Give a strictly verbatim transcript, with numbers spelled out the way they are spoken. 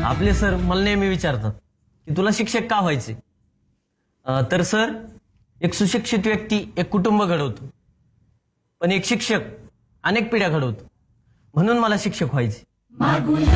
आपले सर मला नेहमी विचारतात की तुला शिक्षक का व्हायचे. अं, तर सर, एक सुशिक्षित व्यक्ती एक कुटुंब घडवतो, पण एक शिक्षक अनेक पिढ्या घडवतो. म्हणून मला शिक्षक व्हायचे.